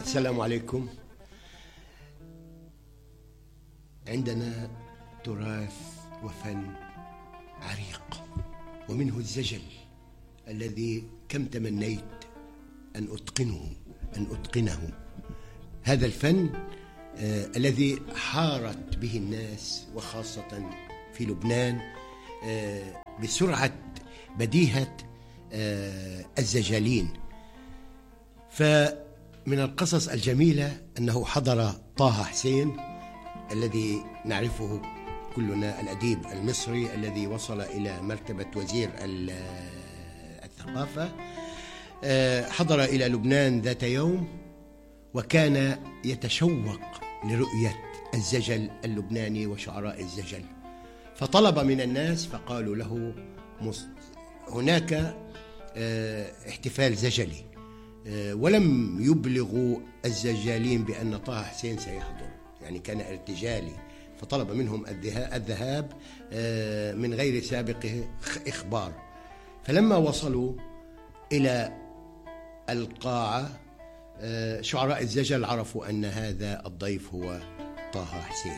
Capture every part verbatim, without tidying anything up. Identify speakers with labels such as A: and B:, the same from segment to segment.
A: السلام عليكم. عندنا تراث وفن عريق، ومنه الزجل الذي كم تمنيت أن أتقنه أن أتقنه هذا الفن آه الذي حارت به الناس، وخاصة في لبنان، آه بسرعة بديهة آه الزجالين. فمن القصص الجميلة أنه حضر طه حسين الذي نعرفه كلنا، الأديب المصري الذي وصل إلى مرتبة وزير الثقافة، حضر إلى لبنان ذات يوم، وكان يتشوق لرؤية الزجل اللبناني وشعراء الزجل، فطلب من الناس فقالوا له هناك احتفال زجلي، ولم يبلغوا الزجالين بأن طه حسين سيحضر، يعني كان ارتجالي، فطلب منهم الذهاب من غير سابق إخبار. فلما وصلوا إلى القاعة شعراء الزجل عرفوا أن هذا الضيف هو طه حسين،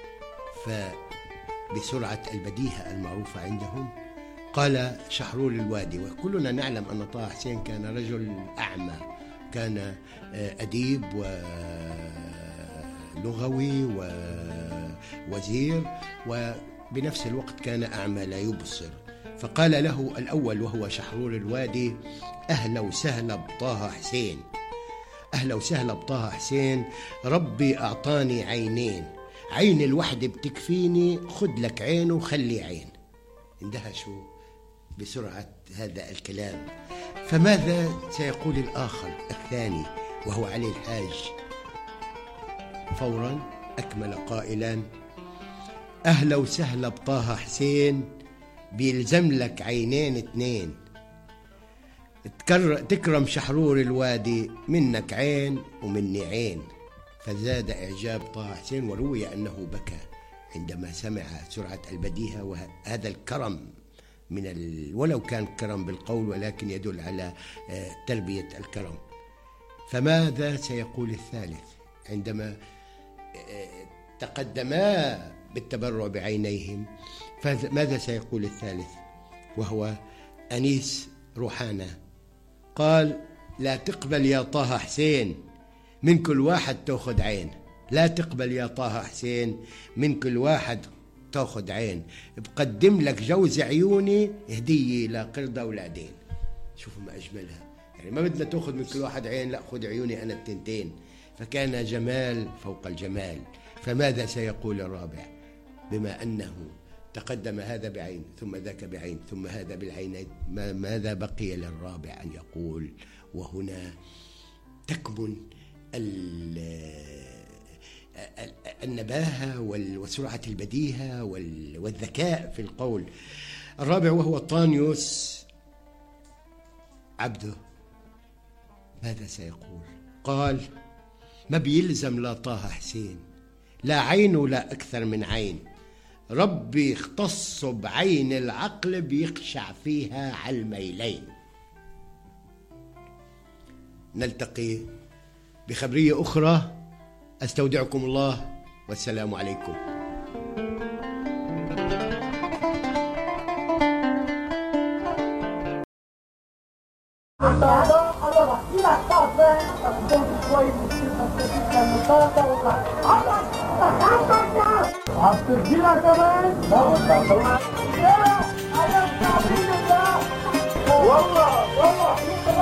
A: فبسرعة البديهة المعروفة عندهم قال شحرور الوادي، وكلنا نعلم أن طه حسين كان رجل أعمى، كان أديب ولغوي ووزير، وبنفس الوقت كان أعمى لا يبصر. فقال له الأول وهو شحرور الوادي: أهلا وسهلا بطه حسين، أهلا وسهلا بطه حسين، ربي أعطاني عينين، عين الوحدة بتكفيني، خد لك عين وخلي عين. اندهشوا بسرعة هذا الكلام. فماذا سيقول الآخر الثاني وهو علي الحاج؟ فورا أكمل قائلا: أهلا وسهلا بطه حسين، بيلزم لك عينين اتنين، تكرم شحرور الوادي، منك عين ومني عين. فزاد إعجاب طه حسين، وروي أنه بكى عندما سمع سرعة البديهة وهذا الكرم من ال... ولو كان كرم بالقول، ولكن يدل على تربية الكرم. فماذا سيقول الثالث عندما تقدما بالتبرع بعينيهم؟ فماذا سيقول الثالث وهو أنيس روحانة؟ قال: لا تقبل يا طه حسين، من كل واحد تأخذ عين، لا تقبل يا طه حسين، من كل واحد تأخذ عين، بقدم لك جوز عيوني هدية لقرد أولادين. شوفوا ما أجملها، يعني ما بدنا تأخذ من كل واحد عين، لا خذ عيوني أنا التنتين. فكان جمال فوق الجمال. فماذا سيقول الرابع بما أنه تقدم هذا بعين ثم ذاك بعين ثم هذا بالعينين؟ ماذا بقي للرابع أن يقول؟ وهنا تكمن النباهة وسرعة البديهة والذكاء في القول. الرابع وهو طانيوس عبده، ماذا سيقول؟ قال: ما بيلزم لا طه حسين، لا عين ولا أكثر من عين، ربي اختص بعين العقل بيقشع فيها على الميلين. نلتقي بخبرية أخرى، أستودعكم الله والسلام عليكم.
B: والله والله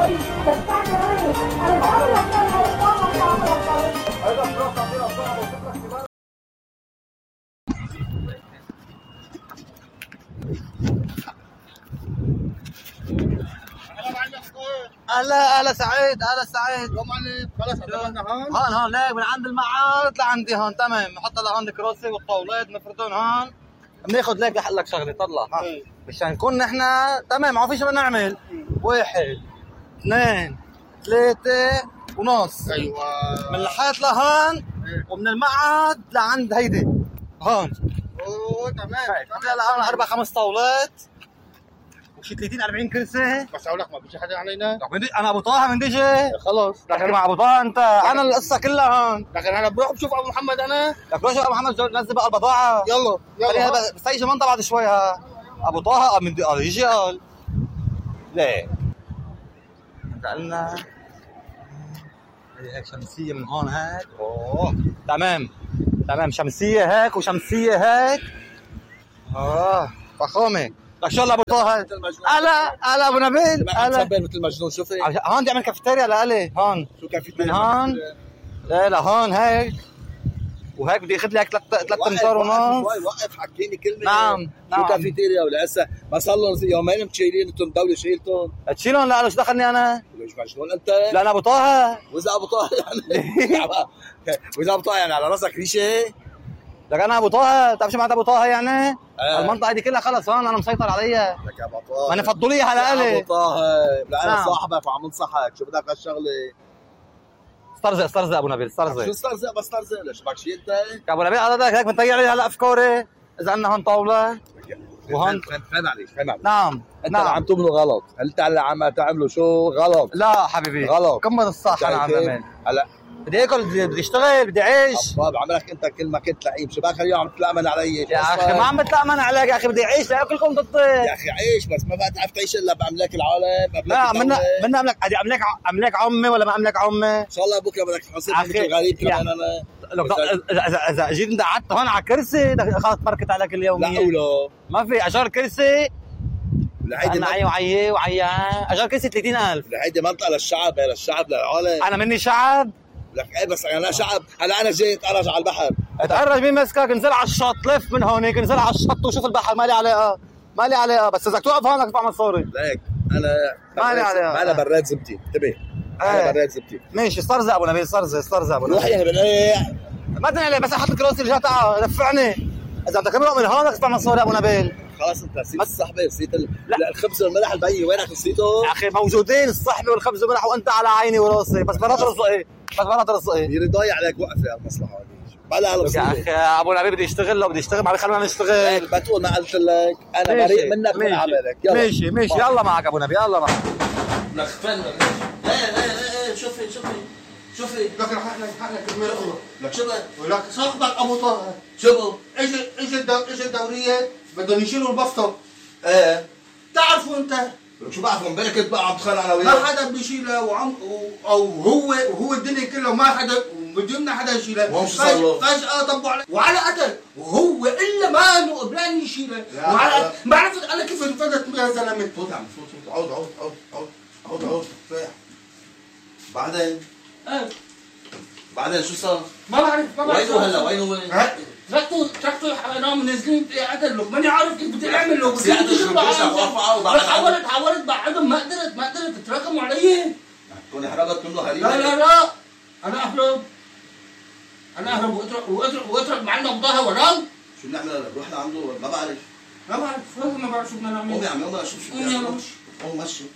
C: اهلا اهلا سعيد، اهلا سعيد.
B: يا معلم خلص عملنا هون
C: هون هون ليك من عند المعارض لعندي هون، تمام. نحط لهون الكراسي والطاولات نفردهم هون، بناخذ ليك احلى لك شغله طلع ها ايه. مشان نكون نحن تمام، ما في شيء بدنا نعمل. واحد اثنين ثلاثة ونص.
B: ايوه
C: من الحيط لهون ايه. ومن المعهد لعند هيدي هون.
B: اوه تمام.
C: هلا هون اربع خمس طاولات شي ثلاثين أربعين كرسي.
B: بس اقول لك ما بيجي حدا علينا.
C: انا ابو طه من ديجي.
B: خلص
C: لكن مع ابو طه انت انا القصه كلها هون.
B: لكن انا بروح بشوف ابو محمد انا.
C: لك روح ابو محمد نزل بقى البضاعه.
B: يلا يلا
C: بس هي منطقه بعد شوي ها. ابو طه من قال يجي قال ليه انت قلنا هيك شمسيه من هون هيك. اوه تمام تمام شمسيه هيك وشمسيه هيك. اه فخامه. لك شو الله ابو طه هلا هلا ابو نبيل هلا
B: مثل المجنون. شوفي
C: هون بدي اعمل كافيتيريا لالي هون.
B: شو كافيتيريا
C: من هون لا لا هون هيك وهيك بدي اخذ لك ثلاث ثلاث امتار ونص.
B: وقف حكيني كلمه.
C: نعم نعم.
B: شو كافيتيريا ولا هسه ما صار لهم يومين مشيلين انتم الدوله شيلتهم.
C: تشيلهم لا شو دخلني انا؟
B: ليش مجنون انت؟
C: لا انا ابو طه.
B: واذا ابو طه يعني واذا ابو طه يعني على راسك ريشه.
C: لك انا ابو طه بتعرف شو معناتها ابو طه يعني؟
B: آه.
C: المنطقه دي كلها خلص هون انا مسيطر عليها.
B: لك يا ابو طه
C: ما نفضوا لي اياها لالي.
B: ابو طه لا انا
C: نعم.
B: صاحبك وعم انصحك. شو بدك هالشغله؟
C: استرزق استرزق ابو نبيل استرزق.
B: شو استرزق بس استرزق ليش بدك شيء انت؟
C: يا ابو نبيل هذا هيك بنطيع لي هلا افكاري اذا عندنا هون طاوله وهون
B: فهم عليك فهم عليك.
C: نعم
B: انت
C: نعم.
B: اللي عم تعمله غلط. انت اللي عم تعمله شو غلط.
C: لا حبيبي
B: غلط.
C: كمل الصح انا عم بعمل.
B: هلا
C: بدي اكل بدي بدي اشتغل بدي اعيش.
B: طب عملك انت كل ما كنت لعيب. شو بك اليوم عم تتلامن علي؟
C: يا اخي ما عم بتلامن عليك يا اخي بدي اعيش لاكلكم ضدي.
B: يا اخي عيش بس ما بقى تعرف تعيش الا باملاك العالم.
C: لا منا منا املك بدي املك املاك عمي ولا ما املك عمي؟
B: ان شاء الله بكره بدك تحاسبني مثل غريب كمان انا.
C: لو اذا اذا جيت انت قعدت هون على كرسي خلص بركت عليك اليوميه.
B: لا ولا
C: ما في اجار كرسي.
B: لهيدي
C: معي وعيه وعيه اجار كرسي ثلاثين ألف.
B: لهيدي منطقه للشعب هي للشعب للعالم.
C: انا مني شعب.
B: لك ايه بس انا شعب. هلا انا جاي اتعرج على البحر.
C: اتعرج مين مسكك؟ انزل على الشط لف من هونيك انزل على الشط وشوف البحر ما لي علاقه ما لي علاقه بس اذا توقف هون بدك تدفع مصاري.
B: ليك انا
C: ما لي علاقه.
B: انا براد زبتي انتبه. انا براد زبتي.
C: ماشي استرزق ابو نبيل استرزق استرزق ابو نبيل.
B: روح يعني بالريح.
C: ما تنقلي بس احط الكراسي اللي جات دفعني. اذا بدك تمرق من هون بدك تدفع مصاري ابو نبيل.
B: خلاص انت نسيت الصحبه نسيت ال... لا الخبز والملح البي وينك نسيته؟
C: يا اخي موجودين الصحبه والخبز والملح وانت على عيني وراسي بس مرات رزقي بس مرات رزقي.
B: يري ضايع عليك وقفه هالمصلحه هذه. بلا هلا
C: يا اخي ابو نبيل بدي اشتغل لو بدي اشتغل ما خلونا نشتغل.
B: ما تقول ما قلت لك انا بريء منك من عملك. يلا
C: ماشي ماشي يلا معك ابو نبيل يلا معك.
B: لك فن لا لا لا شوفي شوفي شوفي
A: لك رح احلك حقك المرأة.
B: لك شو بك؟
A: ولك صاحبك ابو طه
B: شو
A: اجى اجى الدو... اجى الدوريه بدهم يشيلوا البسطه.
B: ايه
A: تعرفوا انت
B: لك شو بعرف من بالك كنت بقى عم تخانق انا
A: ما
B: وياك.
A: حدا بيشيلها وعم او هو وهو الدنيا كلها ما حدا بدنا حدا يشيلها.
B: وهم شو صار له؟
A: فجأة طبوا على وعلى قتل وهو الا ما انه قبلان يشيلها وعلى ما عرفت انا كيف انفذت يا زلمه.
B: فوت عم فوت فوت عود عود عود عود عود عود ريح. بعدين
A: ايه
B: بعدين شو صار؟
A: ما بعرف ما بعرف
B: وينه هلا وينه وين؟
A: تركته تركته حرام نازلين قتل له ماني عارف كيف بدي اعمل له.
B: بس يعني شو
A: حاولت حاولت بعدهم ما قدرت ما قدرت تراكموا علي.
B: تكوني حرقت منه هريبه.
A: لا لا لا انا اهرب انا اهرب واترك واترك واترك معنا بضاها وراه.
B: شو بنعمل هلا؟ بروح لعنده ما بعرف.
A: ما بعرف والله ما بعرف شو بدنا نعمل.
B: قومي عم يلا شوف شو
A: قومي يلا
B: بتعمل.
A: مشي.
B: قوم مشي.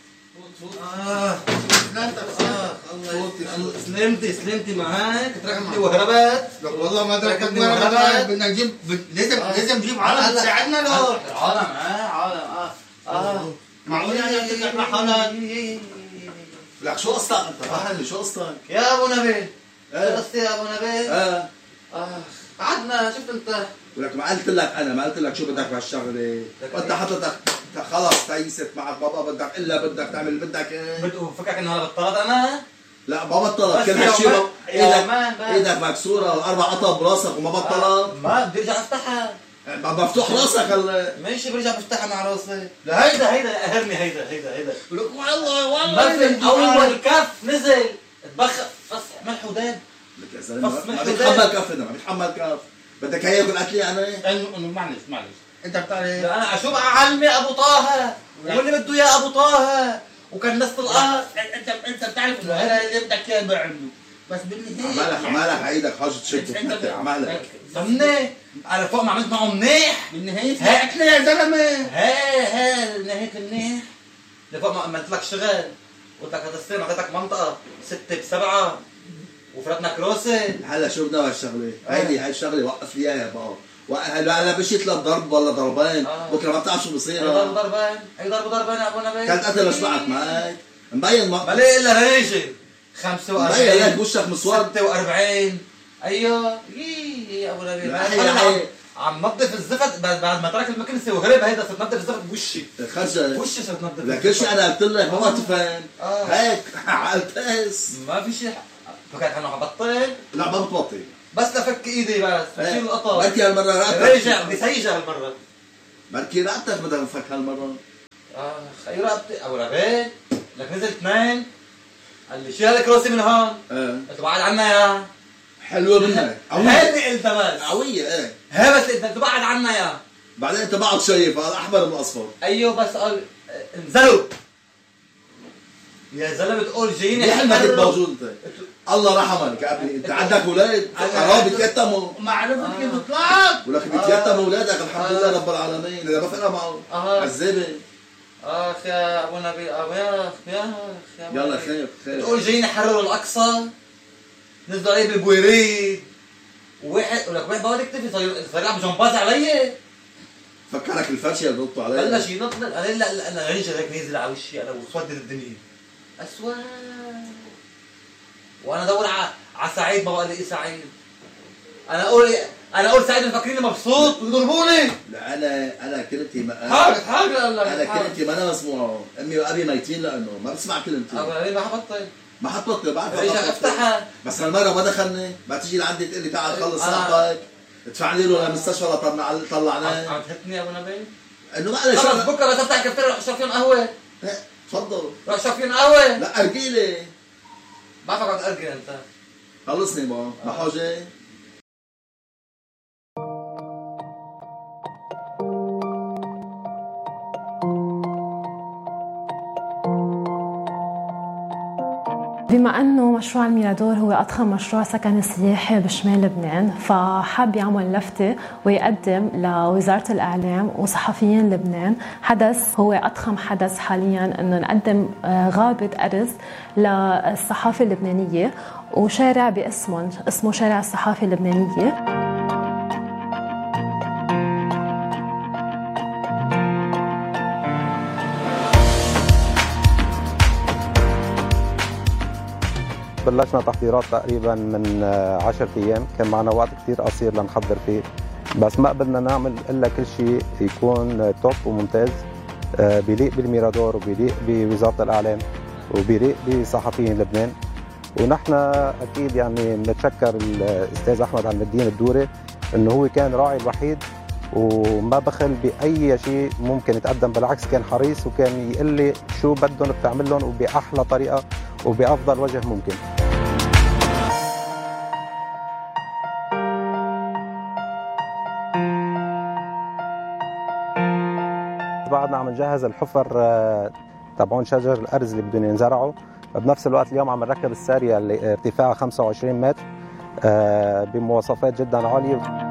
C: اه
A: سلامتك
C: الله سلمتي سلمتي ما هيك تركتني وهربت.
A: لك والله ما تركتني ولا بدنا نجيب لازم لازم نجيب عالم تساعدنا له.
C: عالم اه عالم اه اه
A: معقول يعني بدك تروح حالك؟
B: لك شو قصتك انت؟ راح شو قصتك؟
C: يا ابو نبيل شو
B: ايه
C: قصتي يا ابو نبيل؟
B: اه
C: اه قعدنا شفت انت
B: ولك ما قلت لك انا ما قلت لك شو بدك بهالشغله. وانت حضرتك خلص تيست معك بابا بدك الا بدك تعمل اللي بدك ايه.
C: بدو فكرك انه انا بطلت انا؟
B: لا ما بطلت.
C: بس
B: كل
C: يا
B: هالشيء
C: مان-
B: ب-
C: يا
B: ايدك
C: مان بس.
B: ايدك مكسوره واربع قطب براسك وما بطلت.
C: ما بدي ارجع افتحها.
B: مفتوح راسك هلا.
C: ماشي برجع بفتحها مع راسي. لا هيدا هيدا قهرني هيدا هيدا هيدا.
A: لك والله
C: ما
A: والله
C: في اول كف نزل اتبخ فص ملح وداب.
B: لك يا زلمه
C: بس
B: ما
C: محدود.
B: بيتحمل كف هذا ما بيتحمل كف. بدك هي ياكل اكل يعني.
A: انه انه معلش معلش انت بتعرف
C: لا انا اشوف اعلمي ابو طه واللي بده اياه ابو طه وكان نص القهر.
A: انت انت بتعرف انه هذا اللي بدك اياه بعمله بس بالنهايه
B: عمالك عمالك عيدك حاجه تشد وتحتي عمالك.
C: ضمني انا فوق ما عملت معه منيح.
A: بالنهايه هاتنا يا زلمه.
C: ها ها نهيت منيح. لفوق ما عملت لك شغل قلت لك هتستلم اعطيتك منطقه ستة بسبعة وفرتنا كروسي.
B: هلا شو بدنا بهالشغله؟ هيدي هاي الشغله وقف لي اياها يا بابا. وهلا هلا بشيت له ضرب ولا ضربين آه. بكره ما بتعرف شو بصير.
C: ضرب ضربين اي ضرب ضربين يا ابو نبيل.
B: كانت قتل شبعت معك مبين ما
C: بلا الا ريشه خمسة وأربعين
B: مبين لك وشك مسود
C: ستة وأربعين ايوه يي يا ابو نبيل عم نظف الزفت بعد ما ترك المكنسه وهرب. هيدا صرت نظف الزفت بوشي
B: خرج
C: وشي صرت نظف
B: لكن شيء انا قلت لك ما تفهم آه. هيك على التاس
C: ما في شيء فكرت انه حبطل.
B: لا ما بتبطل بس
C: لفك ايدي بس بشيل القطر.
B: بركي هالمره رقبتك
C: رجع بدي سيجه هالمره.
B: بركي رقبتك بدها تنفك هالمره.
C: اخ اي رقبتي ابو نبيل لك نزل اثنين قال لي شيل الكراسي من هون. اه قلت بعد عنا يا
B: حلوه منك
C: هيدي قلتها بس
B: قويه. ايه
C: هي بس انت تبعد عنا يا
B: بعدين انت بعد شايف هذا احمر من اصفر.
C: ايوه بس قال انزلوا يا زلمه بتقول جايين
B: يا حلمك موجود انت الله رحمك يا ابني. انت عندك اولاد حرام بيتيتموا
C: معرفتك كيف طلعت
B: ولك بيتيتموا اولادك الحمد لله رب العالمين. اذا ما فرق معه عذابه. اخ
C: يا ابو نبيل اخ يا اخ يا
B: يلا خير خير.
C: بتقول جايين يحرروا الاقصى نزلوا عليه بالبويريد وواحد ولك واحد بقعد يكتفي صار صار يلعب جمباز علي.
B: فكرك الفرشه اللي بنطوا عليه
C: بلش ينط. انا لا لا انا رجع هيك نازل على وشي انا وسود الدنيا اسود وانا ادور على على سعيد ما بلاقي سعيد. انا اقول انا اقول سعيد مفكريني مبسوط ويضربوني.
B: لا انا انا كلمتي ما
C: حاجه حاجه قال لك
B: انا كلمتي ما انا مسموعه. امي وابي ميتين لانه ما بسمع كلمتي.
C: ابو ما حبطل
B: ما حطبطل بعرف
C: رجع افتحها بس
B: هالمره ما دخلني. ما تيجي لعندي تقول لي تعال خلص صاحبك ادفعني له للمستشفى طلعناه.
C: عم تهتني يا ابو نبيل
B: انه ما انا
C: خلص بكره بس افتح كفتير روح اشرب فيهم قهوه.
B: تفضل
C: روح اشرب فيهم قهوه.
B: لا ارجيلي
C: بعرفك عم تارجل انت.
B: خلصني ما ما حاجه.
D: بما أنه مشروع الميرادور هو أضخم مشروع سكني سياحي بشمال لبنان، فحاب يعمل لفتة ويقدم لوزارة الإعلام وصحفيين لبنان حدث هو أضخم حدث حالياً، أنه نقدم غابة أرز للصحافة اللبنانية وشارع باسمهم اسمه شارع الصحافة اللبنانية.
E: بلشنا تحضيرات تقريبا من عشرة ايام، كان معنا وقت كثير قصير لنحضر فيه، بس ما قدرنا نعمل الا كل شيء يكون توب وممتاز بيليق بالميرادور وبيليق بوزاره الاعلام وبيليق بصحفيين لبنان. ونحن اكيد يعني بنتشكر الاستاذ احمد عم الدين الدوري انه هو كان راعي الوحيد وما بخل باي شيء ممكن يتقدم، بالعكس كان حريص وكان يقول لي شو بدهم بتعمل لهم وباحلى طريقه وبافضل وجه ممكن. بعدنا عم نجهز الحفر تبعون شجر الارز اللي بدهم ينزرعوا، بنفس الوقت اليوم عم نركب الساريه اللي ارتفاعها خمسة وعشرين متر بمواصفات جدا عاليه.